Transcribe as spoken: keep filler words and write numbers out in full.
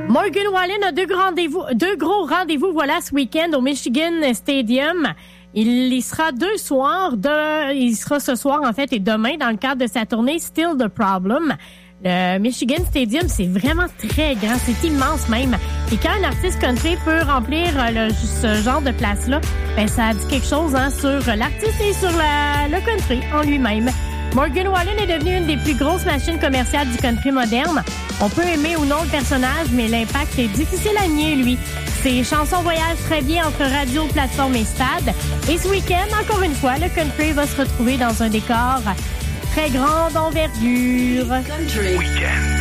Morgan Wallen a deux, rendez-vous, deux gros rendez-vous voilà, ce week-end au Michigan Stadium. Il y sera deux soirs. De, il sera ce soir, en fait, et demain, dans le cadre de sa tournée Still the Problem. Le Michigan Stadium, c'est vraiment très grand. C'est immense même. Et quand un artiste country peut remplir le, ce genre de place-là, ben ça dit quelque chose hein, sur l'artiste et sur la, le country en lui-même. Morgan Wallen est devenu une des plus grosses machines commerciales du country moderne. On peut aimer ou non le personnage, mais l'impact est difficile à nier, lui. Ses chansons voyagent très bien entre radio, plateforme et stade. Et ce week-end, encore une fois, le country va se retrouver dans un décor très grand d'envergure. Country Weekend.